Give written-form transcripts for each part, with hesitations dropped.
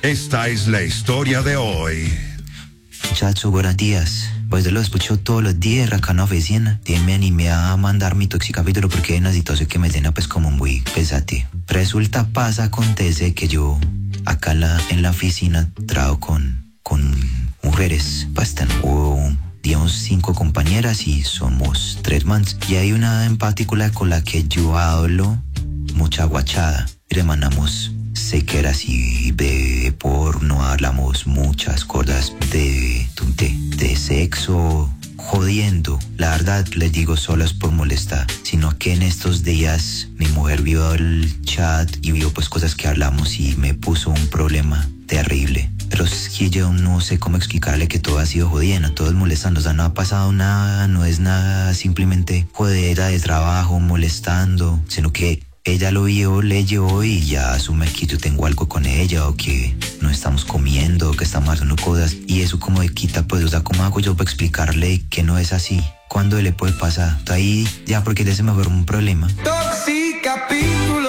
Esta es la historia de hoy. Muchachos, buenos días. Pues yo lo escucho todos los días acá en la oficina. Me animé a mandar mi toxicapítulo porque hay una situación que me tiene pues como muy pesate. Resulta, pasa, acontece que yo acá en la oficina trabajo con mujeres bastante. Digamos 5 compañeras y somos 3 mans. Y hay una en particular con la que yo hablo mucha guachada. Y le mandamos sequeras y de porno, hablamos muchas cosas de sexo, jodiendo. La verdad, les digo, solo es por molestar, sino que en estos días mi mujer vio el chat y vio pues cosas que hablamos y me puso un problema terrible. Pero es que yo no sé cómo explicarle que todo ha sido jodiendo, todo es molestando, o sea, no ha pasado nada, no es nada simplemente jodera de trabajo, molestando, sino que ella lo vio, leyó y ya asume que yo tengo algo con ella o que no estamos comiendo, o que estamos haciendo cosas y eso como de quita, pues, o sea, ¿cómo hago yo para explicarle que no es así? ¿Cuándo le puede pasar? Ahí ya porque ya se me fue un problema. Toxicapítulo.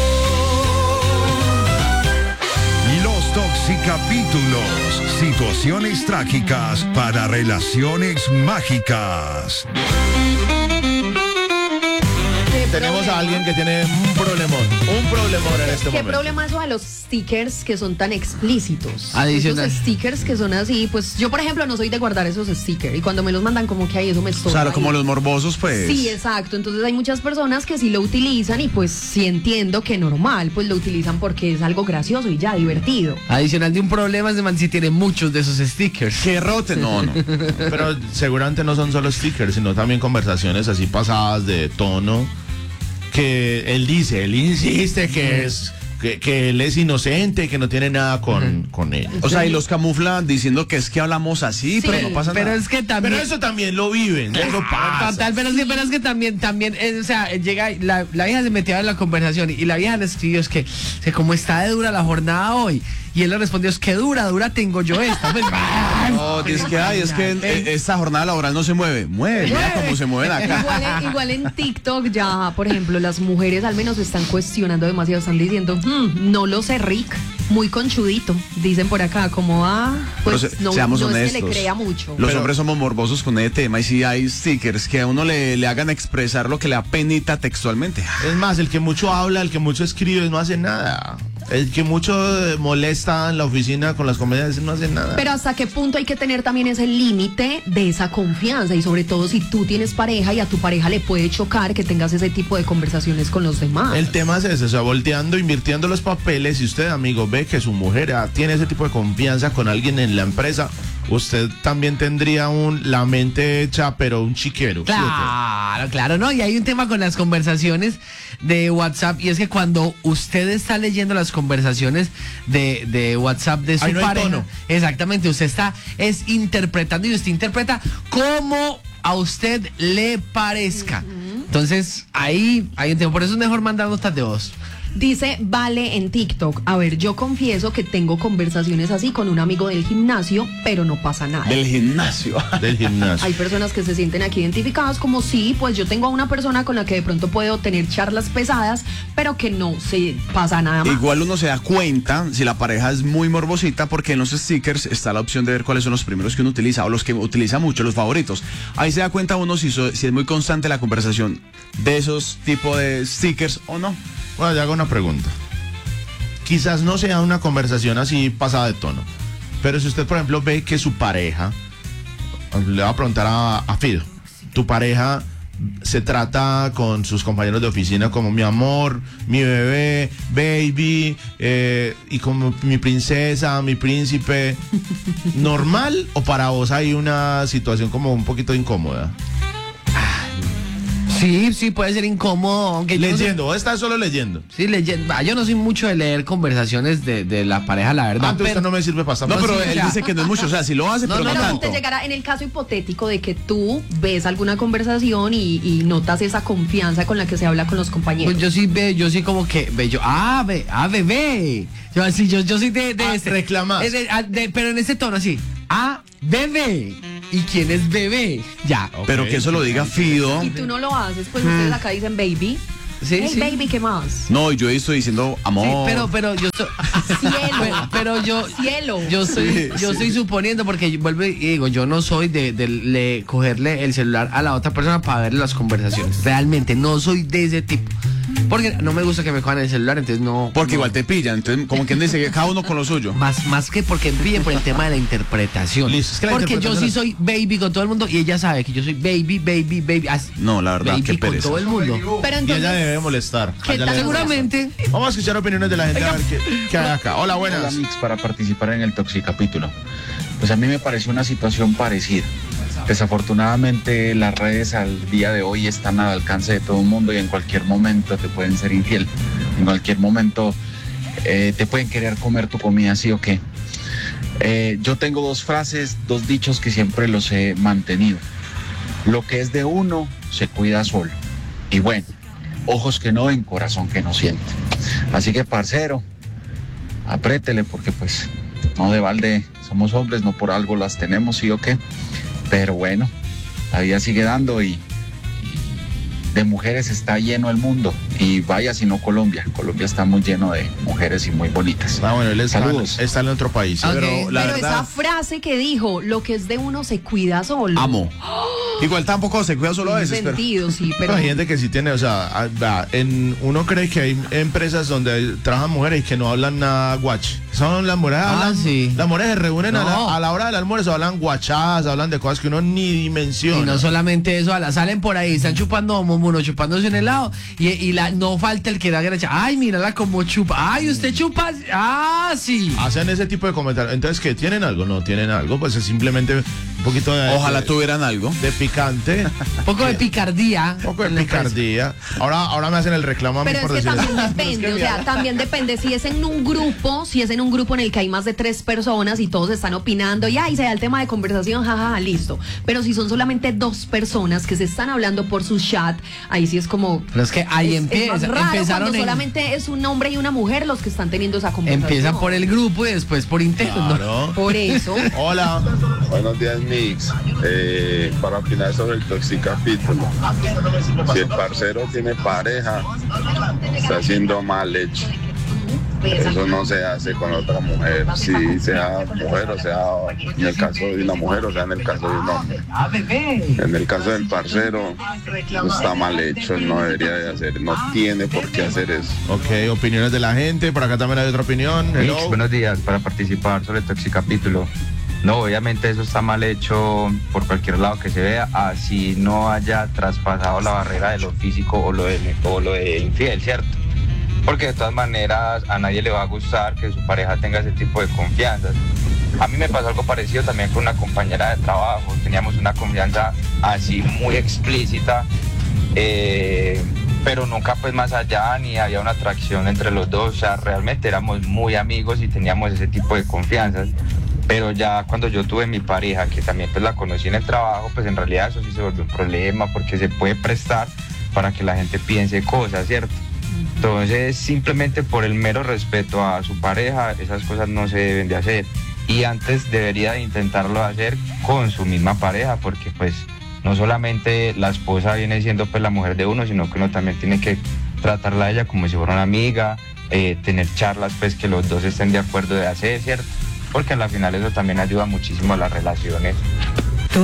Los toxicapítulos. Situaciones trágicas para relaciones mágicas. Tenemos a alguien que tiene un problemón en este ¿Qué momento. problema es eso de los stickers que son tan explícitos? Adicional. Esos stickers que son así, pues yo por ejemplo no soy de guardar esos stickers y cuando me los mandan como que ahí eso me estorba. Claro, como ahí. los morbosos, pues. Sí, exacto. Entonces hay muchas personas que sí lo utilizan y pues sí entiendo que normal, pues lo utilizan porque es algo gracioso y ya divertido. Adicional de un problema, ese man sí tiene muchos de esos stickers. Que rote, no. Pero seguramente no son solo stickers, sino también conversaciones así pasadas de tono. Que él insiste que él es inocente, que no tiene nada con él. O sea, y los camuflan diciendo que es que hablamos así, Sí, pero no pasa Pero nada. es que también... Pero eso también lo viven, eso pasa. Total, pero es que también, o sea, llega, la vieja se metió en la conversación y la vieja le escribió es que como está de dura la jornada hoy, y él le respondió, es que dura tengo yo esta. Pues, No, es que esta jornada laboral no se mueve. Mira cómo se mueven acá. Igual en TikTok ya, por ejemplo, las mujeres al menos están cuestionando demasiado, están diciendo, no lo sé, Rick, muy conchudito, dicen por acá, como pues Pero no seamos es honestos. que le crea mucho. Los hombres somos morbosos con ese tema y si hay stickers que a uno le hagan expresar lo que le apenita textualmente. Es más, el que mucho habla, el que mucho escribe, no hace nada. El que mucho molesta en la oficina con las comedias no hace nada. Pero hasta qué punto hay que tener también ese límite de esa confianza y sobre todo si tú tienes pareja y a tu pareja le puede chocar que tengas ese tipo de conversaciones con los demás. El tema es ese, o sea, volteando, invirtiendo los papeles, y usted, amigo, ve que su mujer tiene ese tipo de confianza con alguien en la empresa, usted también tendría la mente hecha, pero un chiquero. Claro, ¿no? Y hay un tema con las conversaciones de WhatsApp, y es que cuando usted está leyendo las conversaciones de WhatsApp de su Ahí no hay pareja, tono. exactamente, usted está interpretando y usted interpreta como a usted le parezca. Entonces, ahí hay un tema, por eso es mejor mandar notas de voz. Dice Vale en TikTok, a ver, yo confieso que tengo conversaciones así con un amigo del gimnasio, pero no pasa nada. Del gimnasio. Del gimnasio. Hay personas que se sienten aquí identificadas como sí, pues yo tengo a una persona con la que de pronto puedo tener charlas pesadas, pero que no se pasa nada más. Igual uno se da cuenta si la pareja es muy morbosita porque en los stickers está la opción de ver cuáles son los primeros que uno utiliza o los que utiliza mucho, los favoritos. Ahí se da cuenta uno si es muy constante la conversación de esos tipos de stickers o no. Bueno, yo hago una pregunta. Quizás no sea una conversación así pasada de tono, pero si usted, por ejemplo, ve que su pareja, le va a preguntar a Fido, tu pareja se trata con sus compañeros de oficina como mi amor, mi bebé, baby, y como mi princesa, mi príncipe, ¿normal o para vos hay una situación como un poquito incómoda? Sí, puede ser incómodo. Aunque Leyendo, ¿o estás solo leyendo? Sí, leyendo. Yo no soy mucho de leer conversaciones de la pareja, la verdad. Entonces pero no me sirve para No, pero sí, él ya. dice que no es mucho, o sea, si lo hace, pero no Pero tanto. te llegará en el caso hipotético de que tú ves alguna conversación y notas esa confianza con la que se habla con los compañeros. Pues yo sí como que bebé. Yo soy de ese. reclamás. Pero en ese tono así. Bebé. ¿Y quién es bebé? Ya. Pero que eso lo diga Fido. Y tú no lo haces, pues ustedes acá dicen baby. Sí, Hey, sí. baby, ¿qué más? No, y yo estoy diciendo Sí, amor. pero yo estoy. Cielo. Pero yo. Cielo. Yo estoy suponiendo, porque vuelvo y digo, yo no soy de cogerle el celular a la otra persona para ver las conversaciones. Realmente no soy de ese tipo. Porque no me gusta que me cojan el celular, entonces no. Porque no. igual te pillan. Entonces, como quien dice, que cada uno con lo suyo. Más que porque me piden por el tema de la interpretación. Listo, es que la porque yo interpretación sí soy baby con todo el mundo y ella sabe que yo soy baby. No, la verdad, baby qué con pereza. todo el mundo. Pero Y entonces, ella debe molestar. ¿qué A ella tal? le debe molestar. Seguramente. Vamos a escuchar opiniones de la gente a ver qué hay acá. Hola, Hola, buenas. Mix, para participar en el Toxicapítulo. Pues a mí me pareció una situación parecida. Desafortunadamente las redes al día de hoy están al alcance de todo el mundo y en cualquier momento te pueden ser infiel. En cualquier momento te pueden querer comer tu comida, ¿sí o qué? Yo tengo dos frases, dos dichos que siempre los he mantenido. Lo que es de uno se cuida solo. Y bueno, ojos que no ven, corazón que no siente. Así que, parcero, aprétele porque pues no de balde somos hombres, no por algo las tenemos, ¿sí o qué? Pero bueno, la vida sigue dando y de mujeres está lleno el mundo. Y vaya si no Colombia. Colombia está muy lleno de mujeres y muy bonitas. Ah, bueno, él Saludos. está en otro país. Ok. Pero la pero verdad, esa frase que dijo, lo que es de uno se cuida solo. Amo. Igual tampoco se cuida solo a Tiene veces, pero. sentido, sí, pero. hay gente que sí tiene, o sea, uno cree que hay empresas donde trabajan mujeres y que no hablan nada guach. Son las mujeres, Sí. las mujeres se reúnen No. a la hora del almuerzo, hablan guachadas, hablan de cosas que uno ni dimensiona. Y no solamente eso, salen por ahí, están chupando momuno, chupándose un helado, y no falta el que da gracia. Ay, mírala como chupa. Ay, usted chupa. Ah, sí. Hacen ese tipo de comentarios. Entonces, ¿qué? ¿Tienen algo? No tienen algo, pues es simplemente un poquito de... Ojalá de, tuvieran algo. de picante, Un poco de picardía. un poco de en la empresa. picardía. Ahora me hacen el reclamo a mí Pero es por que decir... también depende, o sea, también depende si es en un grupo, en el que hay más de 3 personas y todos están opinando y ahí se da el tema de conversación, jajaja, listo. Pero si son solamente 2 personas que se están hablando por su chat, ahí sí es como... Pero es que ahí es más raro empezaron cuando solamente es un hombre y una mujer los que están teniendo esa conversación. empiezan por el grupo y después por interno. Claro. Por eso. Hola. Buenos días, Mix. Para opinar sobre el Toxicapítulo. Si el parcero tiene pareja, está haciendo mal hecho. Eso no se hace con otra mujer. Si sea mujer, o sea en el caso de una mujer, o sea en el caso de un hombre. En el caso del parcero, está mal hecho. Él no debería de hacer, no tiene por qué hacer eso. Ok, opiniones de la gente. Por acá también hay otra opinión. Hello. Mix, buenos días, para participar sobre el Toxicapítulo. No, obviamente eso está mal hecho por cualquier lado que se vea, así no haya traspasado la barrera de lo físico o lo de infiel, ¿cierto? Porque de todas maneras a nadie le va a gustar que su pareja tenga ese tipo de confianzas. A mí me pasó algo parecido también con una compañera de trabajo, teníamos una confianza así muy explícita, pero nunca pues más allá ni había una atracción entre los dos, o sea, realmente éramos muy amigos y teníamos ese tipo de confianzas. Pero ya cuando yo tuve mi pareja, que también pues la conocí en el trabajo, pues en realidad eso sí se volvió un problema porque se puede prestar para que la gente piense cosas, ¿cierto? Entonces, simplemente por el mero respeto a su pareja, esas cosas no se deben de hacer. Y antes debería de intentarlo hacer con su misma pareja, porque pues no solamente la esposa viene siendo pues la mujer de uno, sino que uno también tiene que tratarla a ella como si fuera una amiga, tener charlas pues que los dos estén de acuerdo de hacer, ¿cierto? Porque al final eso también ayuda muchísimo a las relaciones